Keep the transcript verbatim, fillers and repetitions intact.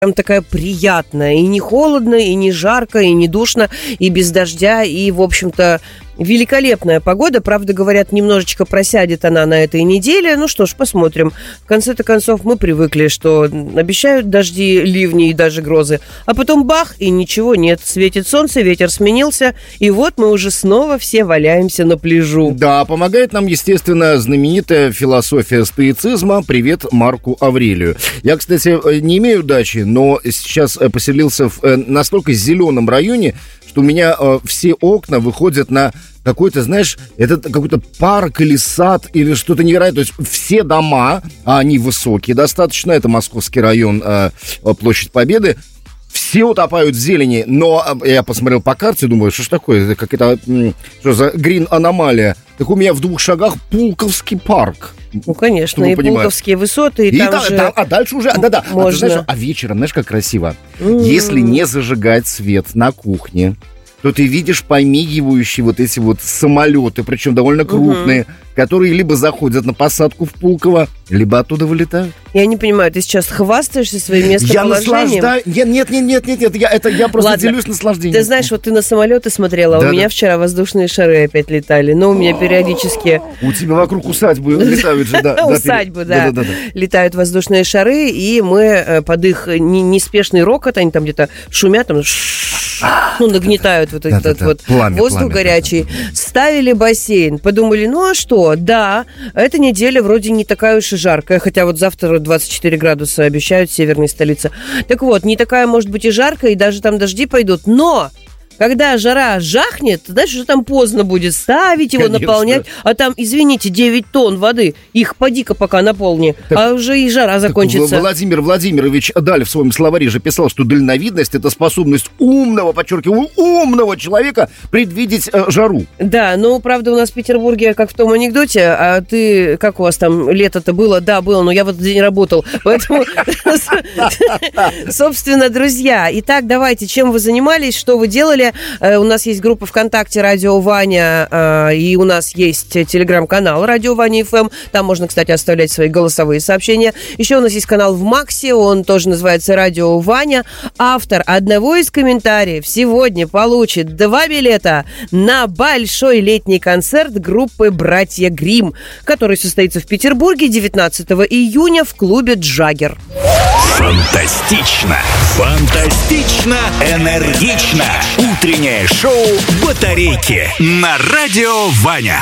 Прям такая приятная. И не холодно, и не жарко, и не душно, и без дождя, и, в общем-то, великолепная погода. Правда, говорят, немножечко просядет она на этой неделе. Ну что ж, посмотрим. В конце-то концов, мы привыкли, что обещают дожди, ливни и даже грозы. А потом бах, и ничего нет. Светит солнце, ветер сменился, и вот мы уже снова все валяемся на пляжу. Да, помогает нам, естественно, знаменитая философия стоицизма. Привет Марку Аврелию. Я, кстати, не имею дачи, но сейчас поселился в настолько зеленом районе, что у меня э, все окна выходят на какой-то, знаешь, это какой-то парк или сад, или что-то невероятное. То есть все дома, а они высокие достаточно, это Московский район, э, Площадь Победы, все утопают в зелени. Но я посмотрел по карте, думаю, что ж такое, это какая-то, что за грин-аномалия. Так у меня в двух шагах Пулковский парк. Ну, конечно, и понимаете. Пулковские высоты, и, и там да, же... да, а дальше уже, да-да, можно. а, ты знаешь, а вечером, знаешь, как красиво? Mm. Если не зажигать свет на кухне, то ты видишь помигивающие вот эти вот самолеты, причем довольно крупные, mm-hmm. которые либо заходят на посадку в Пулково, либо оттуда вылетают. Я не понимаю, ты сейчас хвастаешься своим местоположением? Я наслаждаюсь. Нет, нет, нет, нет, нет, я, это, я просто Ладно. делюсь наслаждением. Ты знаешь, вот ты на самолеты смотрела, а да, у меня да. вчера воздушные шары опять летали. Но у меня периодически... У тебя вокруг усадьбы летают же, да. Усадьбы, да. Летают воздушные шары, и мы под их неспешный рокот, они там где-то шумят, там, ну, нагнетают вот этот вот воздух горячий. Ставили бассейн. Подумали, ну а что? Да, эта неделя вроде не такая уж и жаркая, хотя вот завтра двадцать четыре градуса обещают в северной столице. Так вот, не такая, может быть, и жаркая, и даже там дожди пойдут, но... Когда жара жахнет, дальше уже там поздно будет ставить его, конечно. Наполнять. А там, извините, девять тонн воды. Их поди-ка пока наполни. Так, а уже и жара закончится. Владимир Владимирович Даль в своем словаре же писал, что дальновидность – это способность умного, подчеркиваю, умного человека предвидеть э, жару. Да, но, правда, у нас в Петербурге, как в том анекдоте, а ты, как у вас там лето-то было? Да, было, но я в этот день работал. Поэтому, собственно, друзья, итак, давайте, чем вы занимались, что вы делали? У нас есть группа ВКонтакте «Радио Ваня», и у нас есть телеграм-канал «Радио Ваня эф эм». Там можно, кстати, оставлять свои голосовые сообщения. Еще у нас есть канал в Максе, он тоже называется «Радио Ваня». Автор одного из комментариев сегодня получит два билета на большой летний концерт группы «Братья Гримм», который состоится в Петербурге девятнадцатого июня в клубе «Джаггер». Фантастично! Фантастично! Энергично! Утреннее шоу «Батарейки» на Радио Ваня.